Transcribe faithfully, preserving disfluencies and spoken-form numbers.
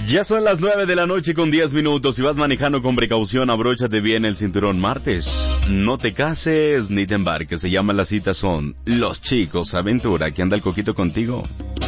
Ya son las nueve de la noche con diez minutos. Si vas manejando con precaución, abróchate bien el cinturón. Martes, no te cases ni te embarques. Se llama La Cita Son Los Chicos Aventura. ¿Aquí anda el Coquito contigo?